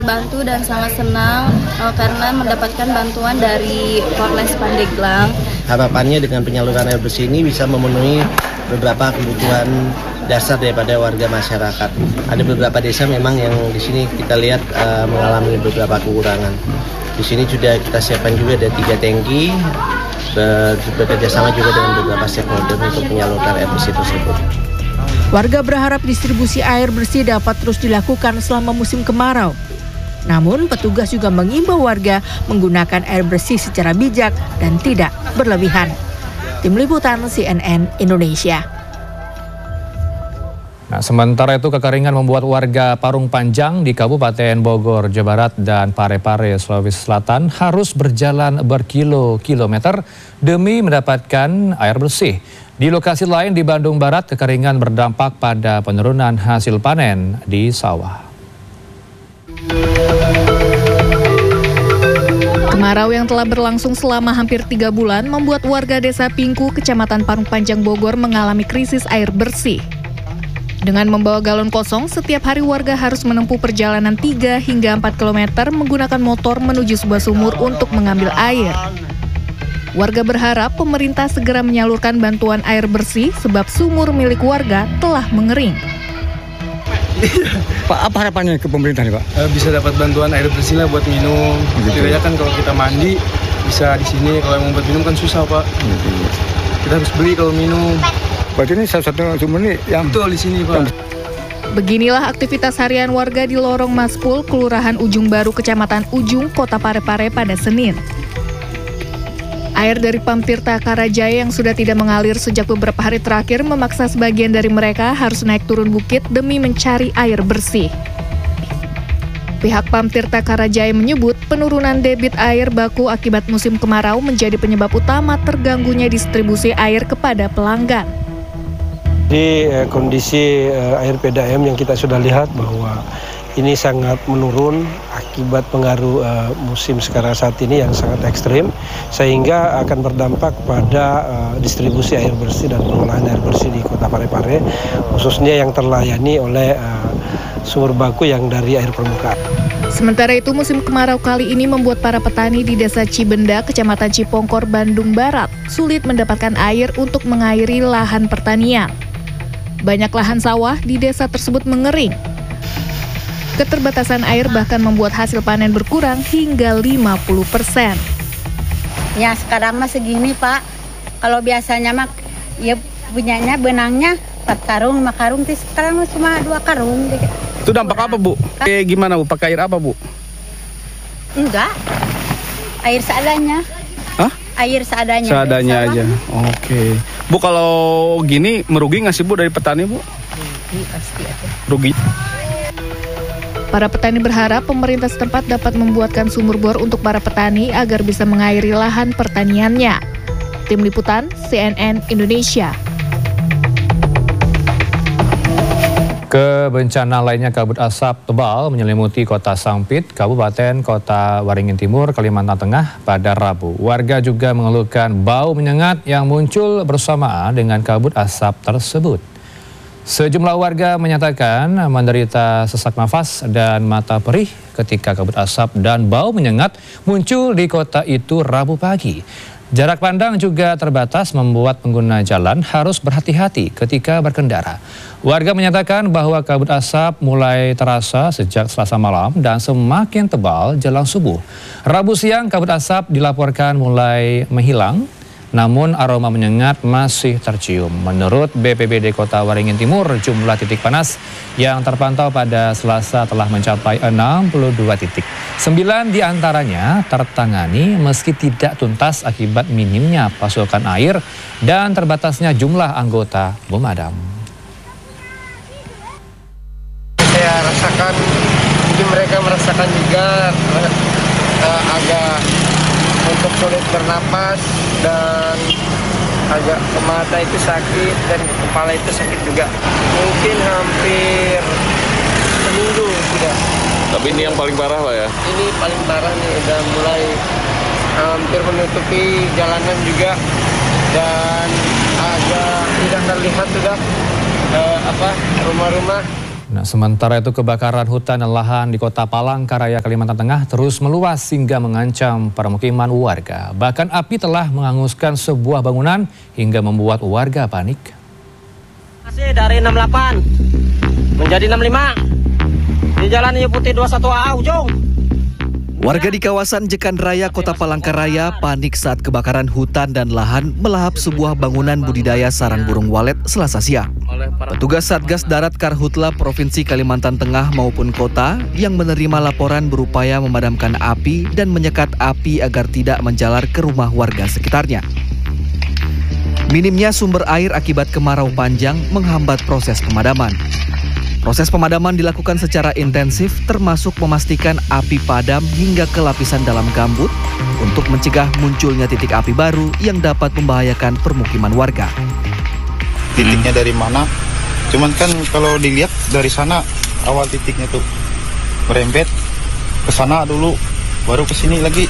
Bantu dan sangat senang karena mendapatkan bantuan dari Polres Pandeglang. Harapannya dengan penyaluran air bersih ini bisa memenuhi beberapa kebutuhan dasar daripada warga masyarakat. Ada beberapa desa memang yang di sini kita lihat mengalami beberapa kekurangan. Di sini sudah kita siapkan juga ada 3 tangki, bekerjasama juga dengan beberapa stakeholder untuk menyalurkan air bersih tersebut. Warga berharap distribusi air bersih dapat terus dilakukan selama musim kemarau. Namun, petugas juga mengimbau warga menggunakan air bersih secara bijak dan tidak berlebihan. Tim Liputan CNN Indonesia. Nah, sementara itu kekeringan membuat warga Parung Panjang di Kabupaten Bogor, Jawa Barat dan Parepare, Sulawesi Selatan harus berjalan berkilo-kilometer demi mendapatkan air bersih. Di lokasi lain di Bandung Barat, kekeringan berdampak pada penurunan hasil panen di sawah. Kemarau yang telah berlangsung selama hampir 3 bulan membuat warga Desa Pingku, Kecamatan Parung Panjang, Bogor mengalami krisis air bersih. Dengan membawa galon kosong, setiap hari warga harus menempuh perjalanan 3 hingga 4 km menggunakan motor menuju sebuah sumur untuk mengambil air. Warga berharap pemerintah segera menyalurkan bantuan air bersih sebab sumur milik warga telah mengering. Pak, apa harapannya ke pemerintah nih, Pak? Bisa dapat bantuan air bersih lah buat minum. Setidaknya kan kalau kita mandi bisa di sini. Kalau yang mau buat minum kan susah, Pak. Kita harus beli kalau minum. Berarti ini salah satu sumber nih yang betul di sini, Pak. Beginilah aktivitas harian warga di Lorong Maspul, Kelurahan Ujung Baru, Kecamatan Ujung, Kota Parepare pada Senin. Air dari Pam Tirta Karajaya yang sudah tidak mengalir sejak beberapa hari terakhir memaksa sebagian dari mereka harus naik turun bukit demi mencari air bersih. Pihak Pam Tirta Karajaya menyebut penurunan debit air baku akibat musim kemarau menjadi penyebab utama terganggunya distribusi air kepada pelanggan. Di kondisi air PDAM yang kita sudah lihat bahwa ini sangat menurun akibat pengaruh musim sekarang saat ini yang sangat ekstrim, sehingga akan berdampak pada distribusi air bersih dan pengolahan air bersih di Kota Parepare, khususnya yang terlayani oleh sumur baku yang dari air permukaan. Sementara itu, musim kemarau kali ini membuat para petani di Desa Cibenda, Kecamatan Cipongkor, Bandung Barat, sulit mendapatkan air untuk mengairi lahan pertanian. Banyak lahan sawah di desa tersebut mengering. Keterbatasan air bahkan membuat hasil panen berkurang hingga 50%. Ya sekarang mah segini, Pak. Kalau biasanya mah ya punyanya benangnya 4 karung, 5 karung, sekarang cuma 2 karung. Itu dampak apa, Bu? Gimana, Bu? Pakai air apa, Bu? Enggak. Air seadanya. Hah? Air seadanya. Seadanya aja. Oke. Bu, kalau gini merugi nggak sih, Bu, dari petani, Bu? Rugi pasti ada. Rugi. Para petani berharap pemerintah setempat dapat membuatkan sumur bor untuk para petani agar bisa mengairi lahan pertaniannya. Tim Liputan CNN Indonesia. Bencana lainnya, kabut asap tebal menyelimuti Kota Sampit, Kabupaten Kota Waringin Timur, Kalimantan Tengah pada Rabu. Warga juga mengeluhkan bau menyengat yang muncul bersamaan dengan kabut asap tersebut. Sejumlah warga menyatakan menderita sesak nafas dan mata perih ketika kabut asap dan bau menyengat muncul di kota itu Rabu pagi. Jarak pandang juga terbatas membuat pengguna jalan harus berhati-hati ketika berkendara. Warga menyatakan bahwa kabut asap mulai terasa sejak Selasa malam dan semakin tebal jelang subuh. Rabu siang kabut asap dilaporkan mulai menghilang, namun aroma menyengat masih tercium. Menurut BPBD Kota Waringin Timur, jumlah titik panas yang terpantau pada Selasa telah mencapai 62 titik. 9 diantaranya tertangani meski tidak tuntas akibat minimnya pasokan air dan terbatasnya jumlah anggota pemadam. Saya rasakan, mungkin mereka merasakan juga agak untuk sulit bernapas dan agak mata itu sakit dan kepala itu sakit juga. Mungkin hampir seminggu sudah. Tapi ini yang paling parah lah ya? Ini paling parah nih, udah mulai hampir menutupi jalanan juga dan agak tidak terlihat sudah rumah-rumah. Nah, sementara itu kebakaran hutan dan lahan di Kota Palangkaraya, Kalimantan Tengah terus meluas hingga mengancam permukiman warga. Bahkan api telah menghanguskan sebuah bangunan hingga membuat warga panik. Masih dari 68 menjadi 65 di Jalan Ibu Putih 21A ujung. Warga di kawasan Jekan Raya, Kota Palangkaraya panik saat kebakaran hutan dan lahan melahap sebuah bangunan budidaya sarang burung walet Selasa siang. Petugas Satgas Darat Karhutla Provinsi Kalimantan Tengah maupun kota yang menerima laporan berupaya memadamkan api dan menyekat api agar tidak menjalar ke rumah warga sekitarnya. Minimnya sumber air akibat kemarau panjang menghambat proses pemadaman. Proses pemadaman dilakukan secara intensif termasuk memastikan api padam hingga ke lapisan dalam gambut untuk mencegah munculnya titik api baru yang dapat membahayakan permukiman warga. Titiknya dari mana? Cuman kan kalau dilihat dari sana awal titiknya tuh merembet ke sana dulu baru ke sini lagi.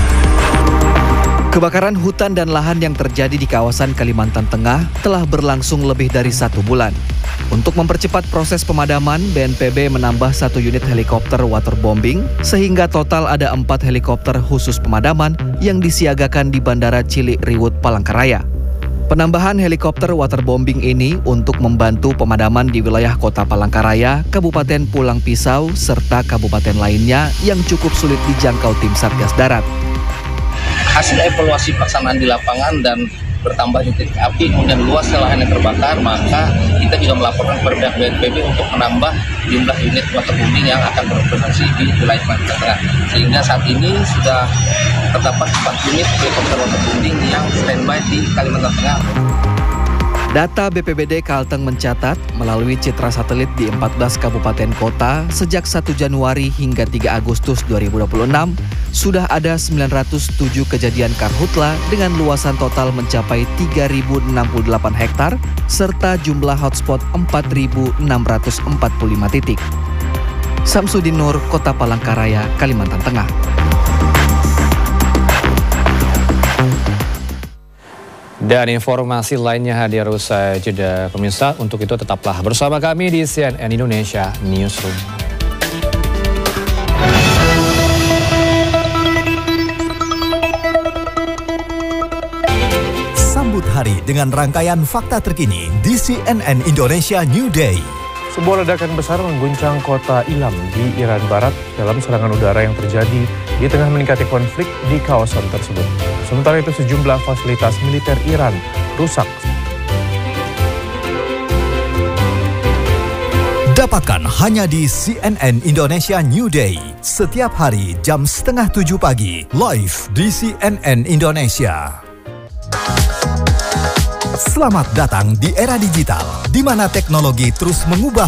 Kebakaran hutan dan lahan yang terjadi di kawasan Kalimantan Tengah telah berlangsung lebih dari 1 bulan. Untuk mempercepat proses pemadaman, BNPB menambah 1 unit helikopter waterbombing sehingga total ada 4 helikopter khusus pemadaman yang disiagakan di Bandara Cilik Riwut, Palangkaraya. Penambahan helikopter waterbombing ini untuk membantu pemadaman di wilayah Kota Palangkaraya, Kabupaten Pulang Pisau, serta kabupaten lainnya yang cukup sulit dijangkau tim Satgas Darat. Hasil evaluasi pelaksanaan di lapangan dan bertambahnya titik api kemudian luas lahan yang terbakar, maka kita juga melaporkan kepada pihak BNPB untuk menambah jumlah unit waterbombing yang akan beroperasi di wilayah Kalimantan Tengah. Sehingga saat ini sudah terdapat 4 unit helikopter waterbombing yang standby di Kalimantan Tengah. Data BPBD Kalteng mencatat melalui citra satelit di 14 kabupaten kota sejak 1 Januari hingga 3 Agustus 2026 sudah ada 907 kejadian karhutla dengan luasan total mencapai 3.068 hektar serta jumlah hotspot 4.645 titik. Samsudin Nur, Kota Palangkaraya, Kalimantan Tengah. Dan informasi lainnya hadir usai jeda pemirsa. Untuk itu tetaplah bersama kami di CNN Indonesia Newsroom. Sambut hari dengan rangkaian fakta terkini di CNN Indonesia New Day. Sebuah ledakan besar mengguncang kota Ilam di Iran Barat dalam serangan udara yang terjadi di tengah meningkatnya konflik di kawasan tersebut. Sementara itu sejumlah fasilitas militer Iran rusak. Dapatkan hanya di CNN Indonesia New Day. Setiap hari jam 6:30 pagi, live di CNN Indonesia. Selamat datang di era digital, di mana teknologi terus mengubah